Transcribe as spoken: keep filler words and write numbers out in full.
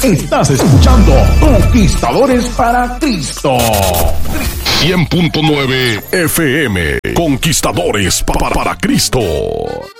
Estás escuchando Conquistadores para Cristo. cien punto nueve F M, Conquistadores pa- para Cristo.